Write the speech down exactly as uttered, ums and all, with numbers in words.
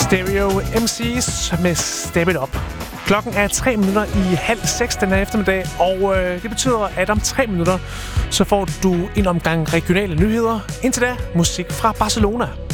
Stereo M C's med Step It Up. Klokken er tre minutter i halv seks den her eftermiddag, og øh, det betyder, at om tre minutter, så får du en omgang regionale nyheder. Indtil da, musik fra Barcelona.